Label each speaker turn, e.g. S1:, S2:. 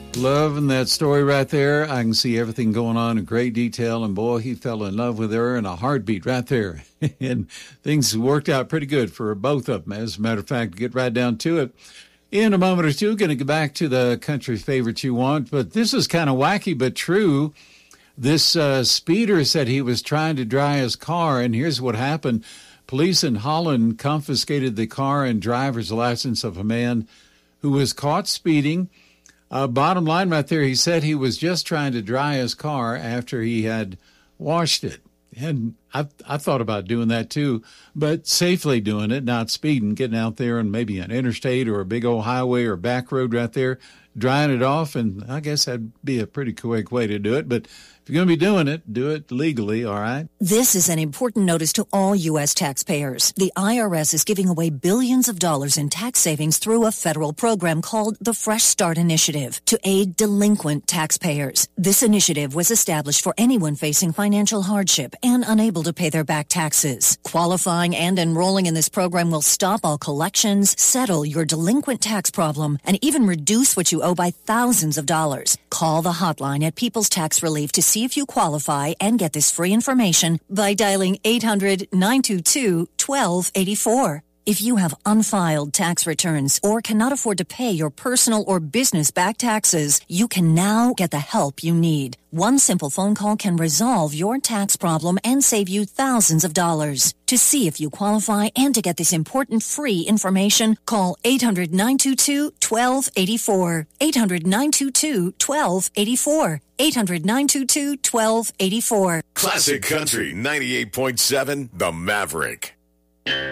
S1: Loving that story right there. I can see everything going on in great detail, and boy, he fell in love with her in a heartbeat right there. And things worked out pretty good for both of them. As a matter of fact, get right down to it. In a moment or two, going to go back to the country favorites you want, but this is kind of wacky but true. This speeder said he was trying to dry his car, and here's what happened. Police in Holland confiscated the car and driver's license of a man who was caught speeding. Bottom line right there, he said he was just trying to dry his car after he had washed it. And I thought about doing that too, but safely doing it, not speeding, getting out there and maybe an interstate or a big old highway or back road right there, drying it off. And I guess that'd be a pretty quick way to do it. But if you're going to be doing it, do it legally, all right?
S2: This is an important notice to all U.S. taxpayers. The IRS is giving away billions of dollars in tax savings through a federal program called the Fresh Start Initiative to aid delinquent taxpayers. This initiative was established for anyone facing financial hardship and unable to pay their back taxes. Qualifying and enrolling in this program will stop all collections, settle your delinquent tax problem, and even reduce what you owe by thousands of dollars. Call the hotline at People's Tax Relief to see if you qualify and get this free information by dialing 800-922-1284. If you have unfiled tax returns or cannot afford to pay your personal or business back taxes, you can now get the help you need. One simple phone call can resolve your tax problem and save you thousands of dollars. To see if you qualify and to get this important free information, call 800-922-1284. 800-922-1284. 800-922-1284.
S3: Classic Country 98.7, The Maverick.